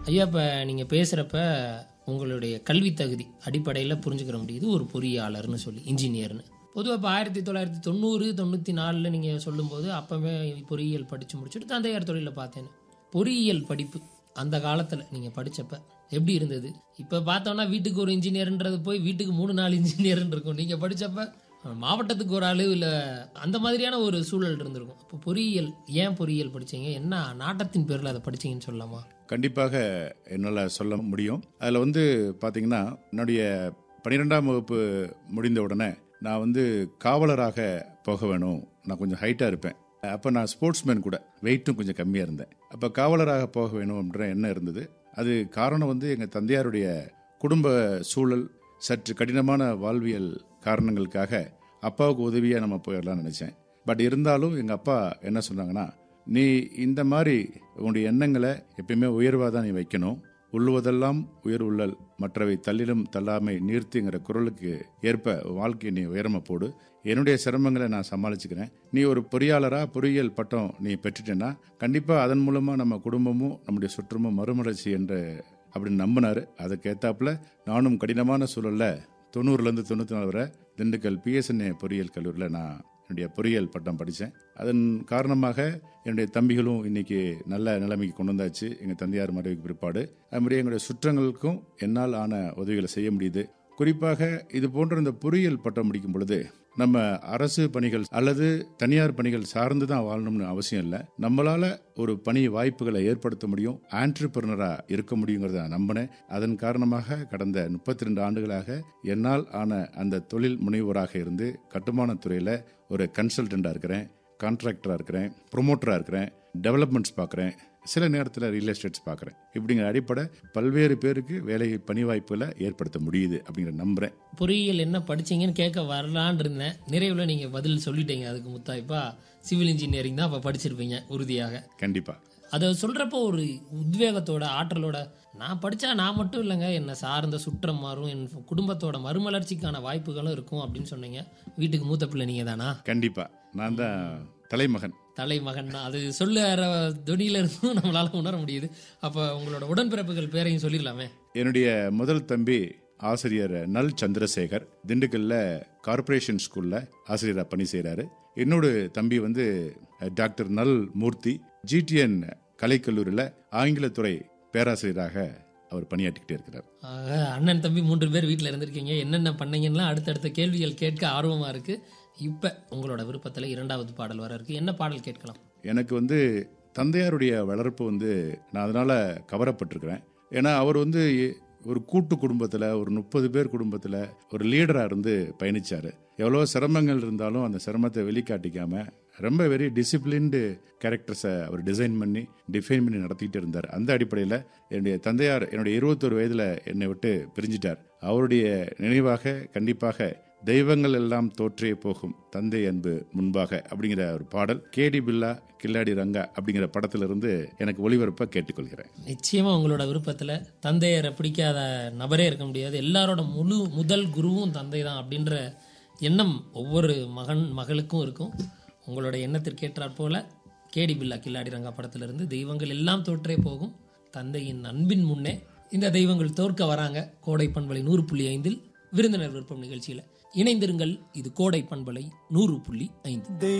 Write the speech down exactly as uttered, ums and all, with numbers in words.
ஐயா, இப்போ நீங்கள் பேசுகிறப்ப உங்களுடைய கல்வி தகுதி அடிப்படையில் புரிஞ்சுக்கிற முடியுது ஒரு பொறியாளர்னு சொல்லி, இன்ஜினியர்னு. பொதுவாக இப்போ ஆயிரத்தி தொள்ளாயிரத்தி தொண்ணூறு தொண்ணூற்றி நாலில் நீங்கள் சொல்லும்போது அப்போவே பொறியியல் படித்து முடிச்சுட்டு தந்தையார் தொழிலில் பார்த்தேன். பொறியியல் படிப்பு அந்த காலத்தில் நீங்கள் படித்தப்ப எப்படி இருந்தது? இப்போ பார்த்தோன்னா வீட்டுக்கு ஒரு இன்ஜினியர்ன்றது போய் வீட்டுக்கு மூணு நாலு இன்ஜினியர்னு இருக்கும். நீங்கள் படித்தப்ப மாவட்டத்துக்கு ஒரு ஆளு இல்லை, அந்த மாதிரியான ஒரு சூழல் இருந்திருக்கும். இப்போ பொறியியல் ஏன் பொறியியல் படித்தீங்க? என்ன நாட்டத்தின் பேரில் அதை படித்தீங்கன்னு சொல்லலாமா? கண்டிப்பாக என்னால் சொல்ல முடியும். அதில் வந்து பார்த்தீங்கன்னா, என்னுடைய பன்னிரெண்டாம் வகுப்பு முடிந்த உடனே நான் வந்து காவலராக போக வேணும். நான் கொஞ்சம் ஹைட்டாக இருப்பேன். அப்போ நான் ஸ்போர்ட்ஸ்மேன் கூட, வெயிட்டும் கொஞ்சம் கம்மியாக இருந்தேன். அப்போ காவலராக போக வேணும் அப்படின்ற எண்ணம் இருந்தது. அது காரணம் வந்து எங்கள் தந்தையாருடைய குடும்ப சூழல், சற்று கடினமான வாழ்வியல் காரணங்களுக்காக அப்பாவுக்கு உதவியாக நம்ம போயிடலாம்னு நினச்சேன். பட் இருந்தாலும் எங்கள் அப்பா என்ன சொன்னாங்கன்னா, நீ இந்த மாதிரி உன்னுடைய எண்ணங்களை எப்பயுமே உயர்வாக தான் நீ வைக்கணும். உள்ளுவதெல்லாம் உயர் உள்ளல், மற்றவை தள்ளிலும் தள்ளாமை நீர்த்திங்கிற குரலுக்கு ஏற்ப வாழ்க்கையை நீ உயரமாக போடு. என்னுடைய சிரமங்களை நான் சமாளிச்சுக்கிறேன். நீ ஒரு பொறியாளராக பொறியியல் பட்டம் நீ பெற்றுட்டேன்னா கண்டிப்பாக அதன் மூலமாக நம்ம குடும்பமும் நம்முடைய சுற்றமும் மறுமலர்ச்சி என்று அப்படின்னு நம்பினார். அதுக்கு ஏற்றாப்புல நானும் கடினமான சூழலில் தொண்ணூறுலேருந்து தொண்ணூற்றி நாலு வரை திண்டுக்கல் பிஎஸ்என்ஏ பொறியியல் கல்லூரியில் நான் என்னுடைய பொறியியல் பட்டம் படித்தேன். அதன் காரணமாக என்னுடைய தம்பிகளும் இன்னைக்கு நல்ல நிலைமைக்கு கொண்டு வந்தாச்சு. எங்கள் தந்தையார் மறைவுக்கு பிற்பாடு அதுமாதிரி எங்களுடைய சுற்றங்களுக்கும் என்னால் ஆன உதவிகளை செய்ய முடியுது. குறிப்பாக இது போன்ற இந்த பொறியியல் பட்டம் முடிக்கும் பொழுது நம்ம அரசு பணிகள் அல்லது தனியார் பணிகள் சார்ந்து தான் வாழணும்னு அவசியம் இல்லை. நம்மளால ஒரு பணி வாய்ப்புகளை ஏற்படுத்த முடியும், ஆண்டர்பிரினரா இருக்க முடியுங்கிறத நான் நம்பினேன். அதன் காரணமாக கடந்த முப்பத்தி ரெண்டு ஆண்டுகளாக என்னால் ஆன அந்த தொழில் முனைவோராக இருந்து கட்டுமானத் துறையில் ஒரு கன்சல்டண்டாக இருக்கிறேன், கான்ட்ராக்டராக இருக்கிறேன், ப்ரொமோட்டராக இருக்கிறேன், டெவலப்மெண்ட்ஸ் பார்க்குறேன், சில நேரத்தில் ரியல் எஸ்டேட்ஸ் பார்க்குறேன். இப்படிங்கிற அடிப்படை பல்வேறு பேருக்கு வேலை பணி வாய்ப்புகளை ஏற்படுத்த முடியுது அப்படிங்கிற நம்புறேன். பொறியியல் என்ன படிச்சீங்கன்னு கேட்க வரலான் இருந்தேன். நிறைவுல நீங்க பதில் சொல்லிட்டீங்க. அதுக்கு முத்தாய்ப்பா சிவில் இன்ஜினியரிங் தான் அப்ப படிச்சிருப்பீங்க உறுதியாக. கண்டிப்பா. அதை சொல்றப்போ ஒரு உத்வேகத்தோட ஆற்றலோட, நான் படிச்சா நான் மட்டும் இல்லைங்க, என்னை சார்ந்த சுற்றம் மாறும், என் குடும்பத்தோட மறுமலர்ச்சிக்கான வாய்ப்புகளும் இருக்கும் அப்படின்னு சொன்னீங்க. வீட்டுக்கு மூத்த பிள்ளை நீங்க தானா? கண்டிப்பா, நான் தான் தலைமகன். தலைமகன் தான், அது சொல்ல துணியில இருந்தும் நம்மளால உணர முடியுது. அப்ப உங்களோட உடன்பிறப்புகள் பேரையும் சொல்லிடலாமே. என்னுடைய முதல் தம்பி ஆசிரியர் நல் சந்திரசேகர், திண்டுக்கல்ல கார்பரேஷன் ஸ்கூல்ல ஆசிரியராக பணி செய்கிறாரு. என்னோட தம்பி வந்து டாக்டர் நல் மூர்த்தி, ஜிடிஎன் கலைக்கல்லூரியில் ஆங்கிலத்துறை பேராசிரியராக அவர் பணியாற்றிக்கிட்டே இருக்கிறார். அண்ணன் தம்பி மூன்று பேர் வீட்டில் இருந்திருக்கீங்க. என்னென்ன பண்ணீங்கன்னா அடுத்தடுத்த கேள்விகள் கேட்க ஆர்வமா இருக்கு. இப்ப உங்களோட விருப்பத்தில் இரண்டாவது பாடல் வர இருக்கு. என்ன பாடல் கேட்கலாம்? எனக்கு வந்து தந்தையாருடைய வளர்ப்பு வந்து நான் அதனால கவரப்பட்டிருக்கிறேன். ஏன்னா அவர் வந்து ஒரு கூட்டு குடும்பத்தில், ஒரு முப்பது பேர் குடும்பத்தில் ஒரு லீடராக இருந்து பயணிச்சார். எவ்வளோ சிரமங்கள் இருந்தாலும் அந்த சிரமத்தை வெளிக்காட்டிக்காம ரொம்ப வெரி டிசிப்ளின்டு கேரக்டர்ஸை அவர் டிசைன் பண்ணி டிஃபைன் பண்ணி நடத்திக்கிட்டு இருந்தார். அந்த அடிப்படையில் என்னுடைய தந்தையார் என்னுடைய இருபத்தொரு வயதில் என்னை விட்டு பிரிஞ்சிட்டார். அவருடைய நினைவாக கண்டிப்பாக தெய்வங்கள் எல்லாம் தோற்றே போகும் தந்தை அன்பு முன்பாக அப்படிங்கிற ஒரு பாடல் கேடி பில்லா கில்லாடி ரங்கா அப்படிங்கிற படத்திலிருந்து எனக்கு ஒளிபரப்ப கேட்டுக்கொள்கிறேன். நிச்சயமா உங்களோட விருப்பத்தில் தந்தையரை பிடிக்காத நபரே இருக்க முடியாது. எல்லாரோட முழு முதல் குருவும் தந்தை தான் அப்படின்ற எண்ணம் ஒவ்வொரு மகன் மகளுக்கும் இருக்கும். உங்களோட எண்ணத்திற்கு ஏற்றாற் போல கேடி பில்லா கில்லாடி ரங்கா படத்திலிருந்து தெய்வங்கள் எல்லாம் தோற்றே போகும் தந்தையின் அன்பின் முன்னே இந்த தெய்வங்கள் தோற்க வராங்க. கோடை பண்பலை நூறு புள்ளி ஐந்தில் விருந்தினர் விருப்பம் நிகழ்ச்சியில் இணைந்திருங்கள். இது கோடை பண்பலை நூறு புள்ளி ஐந்து.